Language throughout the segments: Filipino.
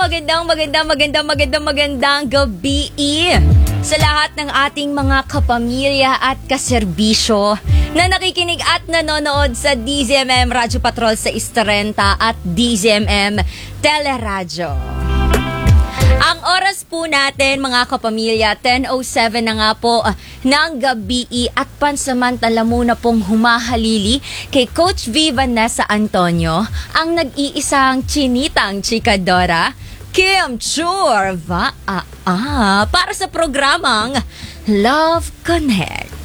magandang gabi sa lahat ng ating mga kapamilya at kaserbisyo na nakikinig at nanonood sa DZMM Radyo Patrol sa Istarenta at DZMM Teleradyo. Ang oras po natin mga kapamilya, 10:07 na nga po ng gabi at pansamantala muna pong humahalili kay Coach V. Vanessa Antonio, ang nag-iisang chinitang chikadora, Kim Churva, para sa programang Love Connect.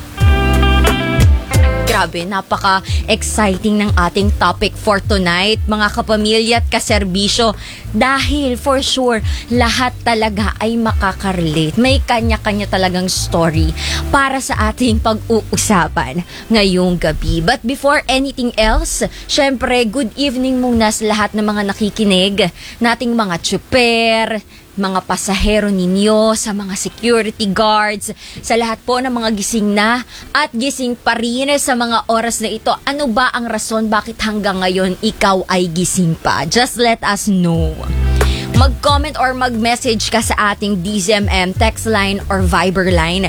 Grabe, napaka-exciting ng ating topic for tonight, mga kapamilya at kaserbisyo. Dahil for sure, lahat talaga ay makakarelate. May kanya-kanya talagang story para sa ating pag-uusapan ngayong gabi. But before anything else, syempre, good evening muna sa lahat ng mga nakikinig, nating mga tsuper, mga pasahero ninyo, sa mga security guards, sa lahat po ng mga gising na at gising pa rin sa mga oras na ito. Ano ba ang rason bakit hanggang ngayon ikaw ay gising pa? Just let us know. Mag-comment or mag-message ka sa ating DZMM text line or Viber line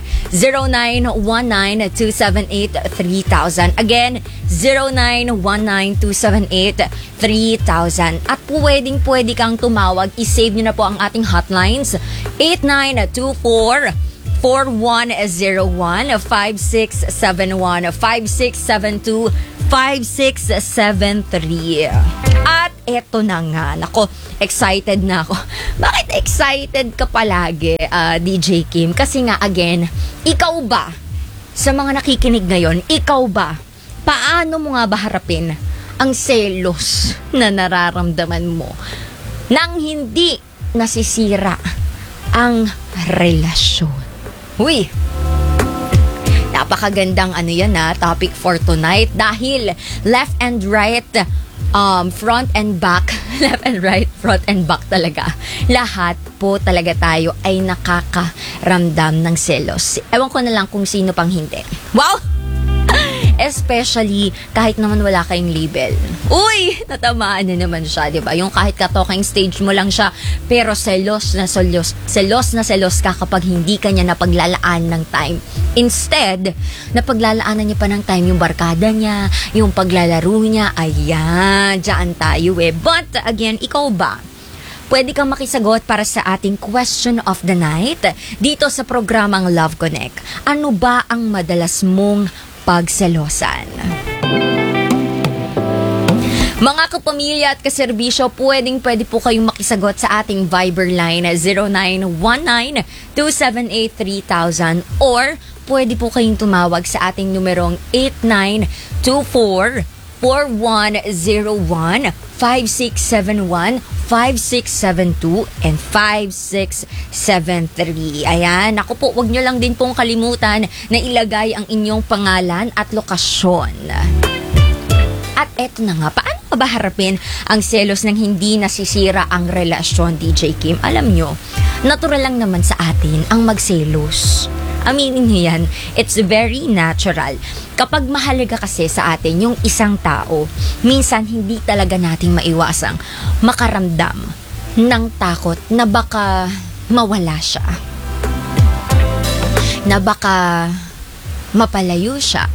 0919-278-3000. Again, 0919-278-3000. At pwede kang tumawag. I-save nyo na po ang ating hotlines 8924-4101, 5671, 5672, 5673. At eto na nga, nako, excited na ako. Bakit excited ka palagi, DJ Kim? Kasi nga, again, ikaw ba, sa mga nakikinig ngayon, ikaw ba, paano mo nga ba harapin ang selos na nararamdaman mo nang hindi nasisira ang relasyon? Uy! Napakagandang topic for tonight dahil left and right, front and back, left and right, front and back talaga. Lahat po talaga tayo ay nakakaramdam ng selos. Ewan ko na lang kung sino pang hindi. Wow! Especially kahit naman wala kayong label. Uy! Natamaan na naman siya, diba? Yung kahit ka-talking stage mo lang siya, pero selos na selos ka kapag hindi ka niya napaglalaan ng time. Instead, napaglalaanan niya pa ng time yung barkada niya, yung paglalaro niya. Ayan, dyan tayo eh. But again, ikaw ba? Pwede kang makisagot para sa ating question of the night dito sa programang Love Connect. Ano ba ang madalas mong pagselosan? Mga kapamilya at kaserbisyo, pwede po kayong makisagot sa ating Viber line 0919-278-3000 or pwede po kayong tumawag sa ating numerong 8924-4101, 5671, 5672, and 5673. Ayan, ako po, wag nyo lang din pong kalimutan na ilagay ang inyong pangalan at lokasyon. At eto na nga, paano ba harapin ang selos ng hindi nasisira ang relasyon, DJ Kim? Alam nyo, natural lang naman sa atin ang magselos. Aminin nyo yan, it's very natural. Kapag mahalaga kasi sa atin yung isang tao, minsan hindi talaga nating maiwasang makaramdam ng takot na baka mawala siya, na baka mapalayo siya,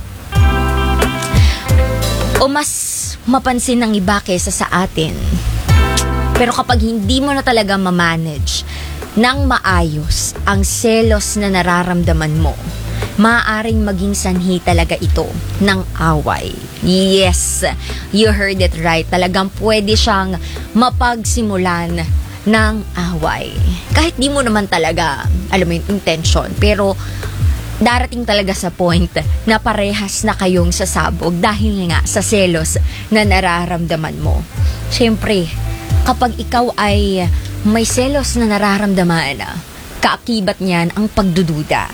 o mas mapansin ng iba kesa sa atin. Pero kapag hindi mo na talaga mamanage nang maayos ang selos na nararamdaman mo, maaaring maging sanhi talaga ito ng away. Yes, you heard it right. Talagang pwede siyang mapagsimulan ng away. Kahit di mo naman talaga, alam mo yung intention, pero darating talaga sa point na parehas na kayong sasabog dahil nga sa selos na nararamdaman mo. Siyempre, kapag ikaw ay may selos na nararamdaman, kaakibat niyan ang pagdududa.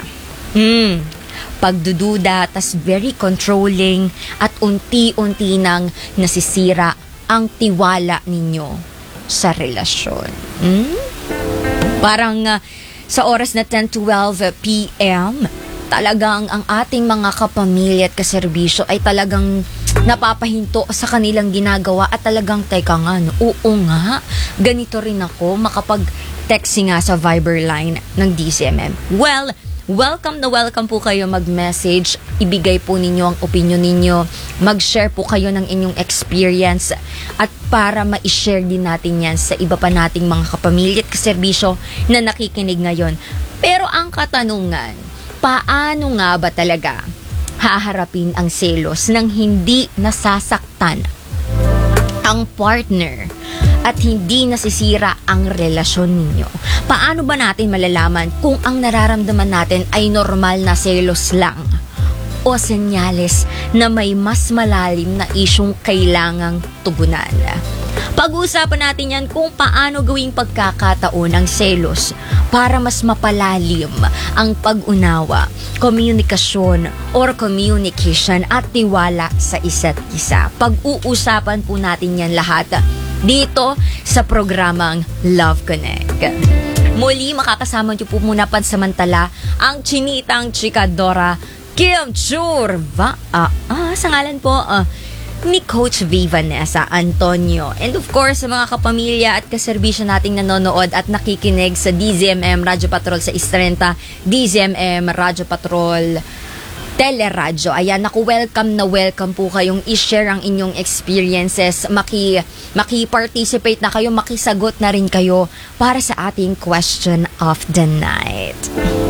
Pagdududa, tas very controlling at unti-unti nang nasisira ang tiwala ninyo sa relasyon. Parang sa oras na 10:12 p.m., talagang ang ating mga kapamilya at kaserbisyo ay talagang napapahinto sa kanilang ginagawa at talagang teka nga, no, oo nga, ganito rin ako, makapag-text nga sa Viber line ng DZMM. Well, welcome na welcome po kayo mag-message, ibigay po ninyo ang opinion ninyo, mag-share po kayo ng inyong experience at para ma-share din natin yan sa iba pa nating mga kapamilya at kaserbisyo na nakikinig ngayon. Pero ang katanungan, paano nga ba talaga haharapin ang selos nang hindi nasasaktan ang partner at hindi nasisira ang relasyon ninyo? Paano ba natin malalaman kung ang nararamdaman natin ay normal na selos lang o senyales na may mas malalim na isyung kailangang tugunan? Pag-uusapan natin yan kung paano gawing pagkakataon ang selos para mas mapalalim ang pag-unawa, komunikasyon or communication at tiwala sa isa't isa. Pag-uusapan po natin yan lahat dito sa programang Love Connect. Muli, makakasama niyo po muna pansamantala ang chinitang chikadora Kim Churva. Sa ngalan po ni Coach V. Vanessa Antonio. And of course, sa mga kapamilya at kaserbisyo nating nanonood at nakikinig sa DZMM Radyo Patrol sa Istrenta, DZMM Radyo Patrol Teleradyo. Ayan, welcome na welcome po kayong i-share ang inyong experiences. Maki-participate na kayo, makisagot na rin kayo para sa ating question of the night.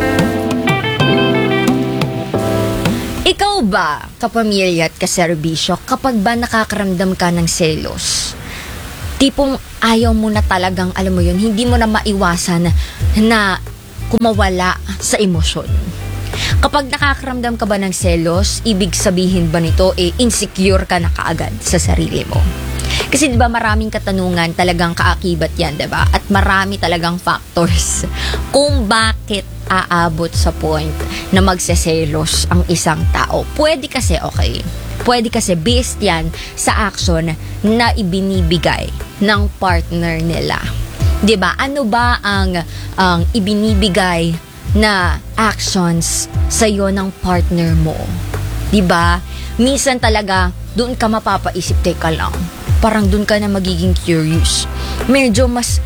Ikaw ba, kapamilya at kaserbisyo, kapag ba nakakaramdam ka ng selos, tipong ayaw mo na talagang, alam mo yun, hindi mo na maiwasan na kumawala sa emosyon? Kapag nakakaramdam ka ba ng selos, ibig sabihin ba nito, insecure ka na kaagad sa sarili mo? Kasi diba maraming katanungan talagang kaakibat yan, diba? At marami talagang factors kung bakit aabot sa point na magseselos ang isang tao. Pwede kasi based yan sa action na ibinibigay ng partner nila. Diba? Ano ba ang ibinibigay na actions sa'yo ng partner mo? Diba? Minsan talaga, doon ka mapapaisip, teka lang, parang doon ka na magiging curious. Medyo mas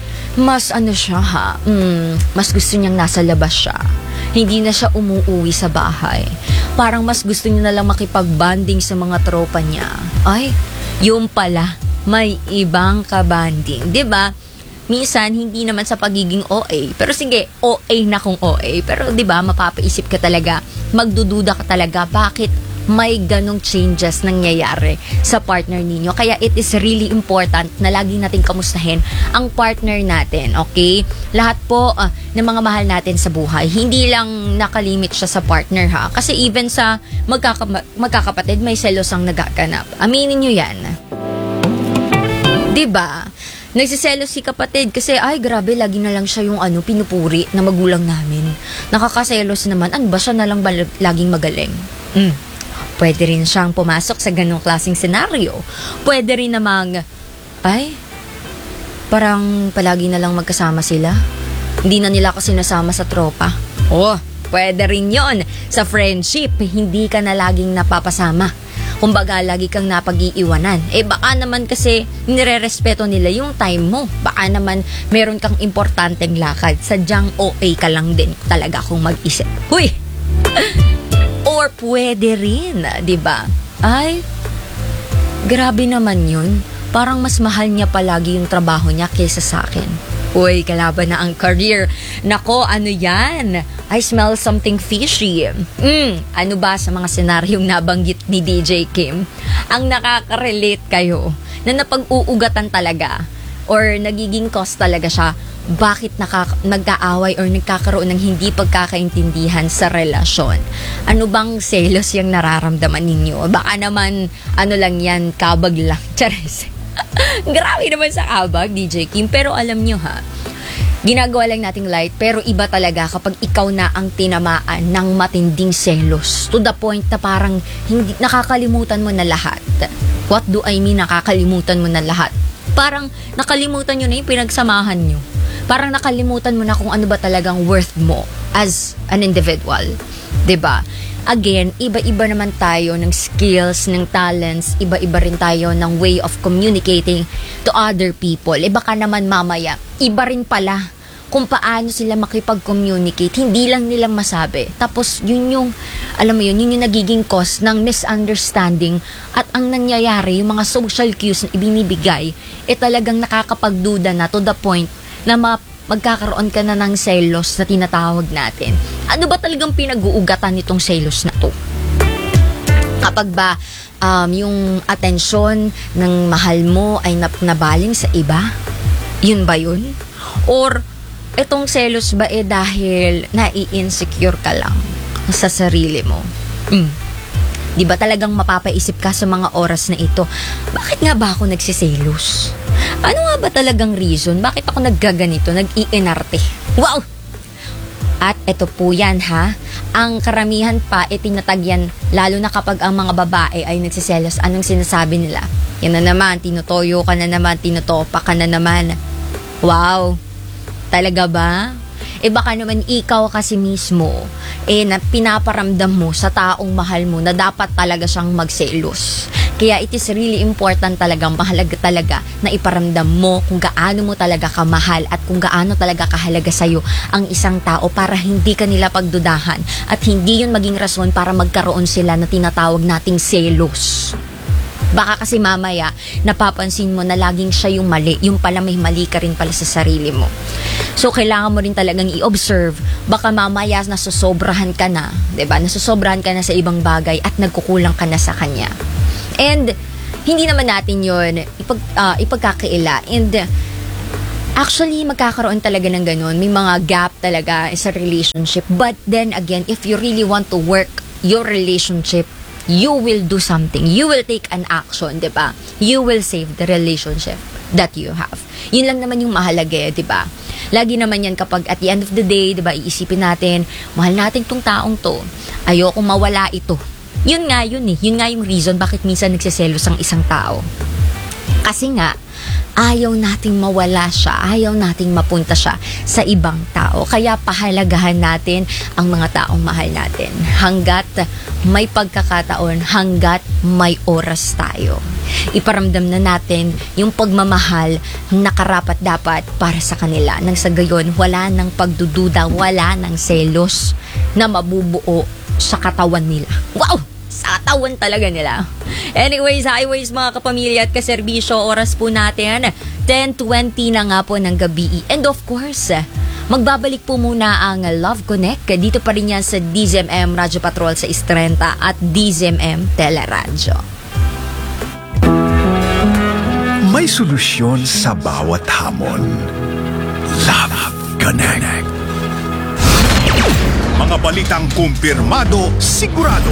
mas gusto niyang nasa labas siya. Hindi na siya umuwi sa bahay. Parang mas gusto niya na lang makipag-bonding sa mga tropa niya. Ay, yung pala, may ibang kabanding. Diba? Minsan, hindi naman sa pagiging OA. Pero sige, OA na kung OA. Pero diba, mapapaisip ka talaga, magdududa ka talaga, bakit may ganong changes nangyayari sa partner ninyo. Kaya it is really important na lagi natin kamustahin ang partner natin, okay? Lahat po ng mga mahal natin sa buhay, hindi lang nakalimit siya sa partner, ha? Kasi even sa magkakapatid, may selos ang nagaganap. Aminin nyo yan. Diba? Nagsiselos si kapatid kasi ay grabe, lagi na lang siya yung pinupuri na magulang namin. Nakakaselos naman, ba siya na lang laging magaling? Pwede rin siyang pumasok sa ganong klaseng senaryo. Pwede rin namang, parang palagi na lang magkasama sila. Hindi na nila ako sinasama sa tropa. Pwede rin yon. Sa friendship, hindi ka na laging napapasama. Kumbaga, lagi kang napag-iiwanan. Baka naman kasi nire-respeto nila yung time mo. Baka naman meron kang importanteng lakad. Sadyang OA ka lang din talaga kung mag-isip. Huy! Or pwede rin, diba? Ay, grabe naman yun. Parang mas mahal niya palagi yung trabaho niya kaysa sa akin. Uy, kalaban na ang career. Nako, ano yan? I smell something fishy. Ano ba sa mga senaryong nabanggit ni DJ Kim? Ang nakaka-relate kayo na napag-uugatan talaga or nagiging cause talaga siya bakit nag-aaway or nagkakaroon ng hindi pagkakaintindihan sa relasyon. Ano bang selos yung nararamdaman ninyo? Baka naman, lang yan, kabag lang. Charis. Grabe naman sa kabag, DJ Kim. Pero alam nyo ha, ginagawa lang nating light, pero iba talaga kapag ikaw na ang tinamaan ng matinding selos. To the point na parang hindi, nakakalimutan mo na lahat. What do I mean nakakalimutan mo na lahat? Parang nakalimutan nyo na yung pinagsamahan nyo. Parang nakalimutan mo na kung ano ba talagang worth mo as an individual. 'Di ba? again, iba-iba naman tayo ng skills, ng talents, iba-iba rin tayo ng way of communicating to other people. Baka naman mamaya, iba rin pala kung paano sila makipag-communicate, hindi lang nila masabi. Tapos yun yung, alam mo yun yung nagiging cause ng misunderstanding at ang nangyayari, yung mga social cues na ibinibigay, talagang nakakapagduda na to the point na magkakaroon ka na ng selos na tinatawag natin. Ano ba talagang pinag-uugatan nitong selos na to? Kapag ba yung atensyon ng mahal mo ay nabaling sa iba? Yun ba yun? Or itong selos ba dahil nai-insecure ka lang sa sarili mo? Di ba talagang mapapaisip ka sa mga oras na ito, bakit nga ba ako nagsiselos? Ano nga ba talagang reason? Bakit ako naggaganito, nag-iinarte? Wow! At ito po yan ha, ang karamihan pa tinatag yan, lalo na kapag ang mga babae ay nagsiselos. Anong sinasabi nila? Yan na naman, tinutoyo ka na naman, tinutopa ka na naman. Wow! Talaga ba? Baka naman ikaw kasi mismo na pinaparamdam mo sa taong mahal mo na dapat talaga siyang magselos. Kaya it is really important talaga, mahalaga talaga na iparamdam mo kung gaano mo talaga kamahal at kung gaano talaga kahalaga sa'yo ang isang tao para hindi ka nila pagdudahan at hindi yun maging rason para magkaroon sila na tinatawag nating selos. Baka kasi mamaya, napapansin mo na laging siya yung mali. Yung pala may mali ka rin pala sa sarili mo. So, kailangan mo rin talagang i-observe. Baka mamaya nasusobrahan ka na. Diba? Nasusobrahan ka na sa ibang bagay at nagkukulang ka na sa kanya. And, hindi naman natin yun ipagkakaila. And, actually, magkakaroon talaga ng ganun. May mga gap talaga sa relationship. But then again, if you really want to work your relationship, you will do something. You will take an action, di ba? You will save the relationship that you have. Yun lang naman yung mahalaga, di ba? Lagi naman yan kapag at the end of the day, di ba, iisipin natin, mahal natin tong taong to. Ayokong mawala ito. Yun nga yun eh. Yun nga yung reason bakit minsan nagsiselos ang isang tao. Kasi nga, ayaw nating mawala siya, ayaw nating mapunta siya sa ibang tao. Kaya pahalagahan natin ang mga taong mahal natin. Hanggat may pagkakataon, hanggat may oras tayo. Iparamdam na natin yung pagmamahal na karapat-dapat para sa kanila. Nang sa gayon, wala nang pagdududa, wala nang selos na mabubuo sa katawan nila. Wow! Sa katawan talaga nila. Anyways, highways mga kapamilya at kaserbisyo, oras po natin 10:20 na nga po ng gabi. And of course, magbabalik po muna ang Love Connect. Dito pa rin yan sa DZMM Radyo Patrol sa Istrenta at DZMM Teleradyo. May solusyon sa bawat hamon. Love Connect. Mga balitang kumpirmado, sigurado.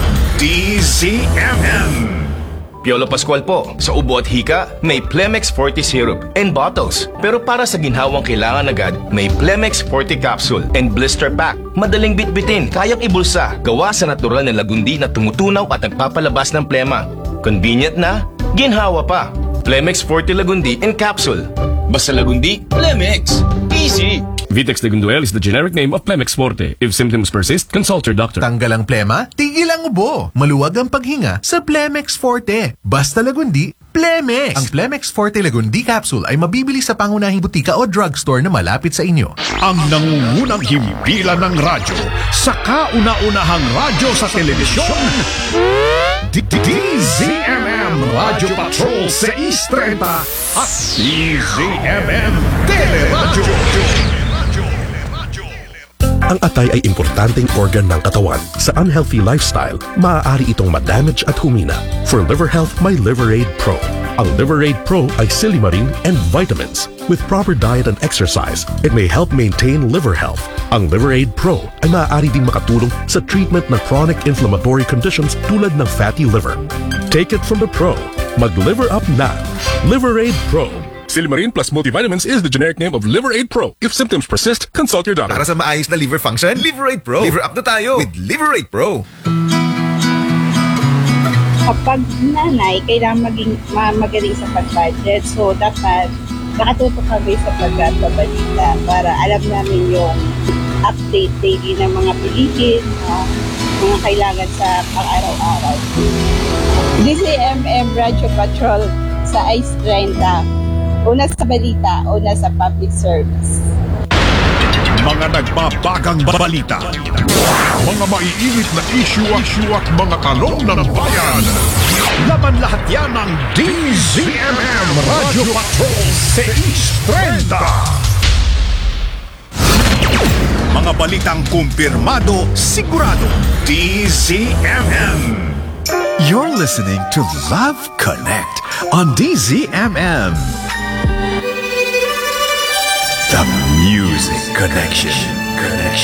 DZMM. Piolo Pascual po. Sa ubo at hika, may Plemex Forte Syrup and bottles. Pero para sa ginhawang kailangan agad, may Plemex Forte Capsule and Blister Pack. Madaling bitbitin, kayang ibulsa. Gawa sa natural na lagundi na tumutunaw at nagpapalabas ng plema. Convenient na, ginhawa pa. Plemex Forte Lagundi and Capsule. Basta lagundi, Plemex. Easy. Vitex Legunduel is the generic name of Plemex Forte. If symptoms persist, consult your doctor. Tanggal ang plema, tigil ang ubo. Maluwag ang paghinga sa Plemex Forte. Basta lagundi, Plemex. Ang Plemex Forte Lagundi Capsule ay mabibili sa pangunahing butika o drugstore na malapit sa inyo. Ang nangungunang himpilan ng radyo sa kauna-unahang radyo sa telebisyon. DZMM Radyo Patrol sa Istrenta at DZMM Teleradyo. Ang atay ay importanteng organ ng katawan. Sa unhealthy lifestyle, maaari itong ma-damage at humina. For liver health, may Liverade Pro. Ang Liverade Pro ay silimarin and vitamins. With proper diet and exercise, it may help maintain liver health. Ang Liverade Pro ay maaari ding makatulong sa treatment ng chronic inflammatory conditions tulad ng fatty liver. Take it from the pro. Mag-liver up na. Liverade Pro. Silimarin plus multivitamins is the generic name of Liverade Pro. If symptoms persist, consult your doctor. Para sa maayos na liver function, Liverade Pro. Liver up na tayo with Liverade Pro. Kapag nanay, kailangan magaling sa pag-budget. So, dapat nakatutok kami sa pagbabalita para alam namin yung update daily ng mga bilihin, mga kailangan sa pang-araw-araw. DCMM Radio Patrol sa ICE 30. Una sa balita, una sa public service. Mga nagbabagang balita. Mga maiinit na issue at mga tanong ng bayan. Laman lahat yan ng DZMM Radio Patrol 630. Mga balitang kumpirmado, sigurado. DZMM. You're listening to Love Connect on DZMM. The Music Connection.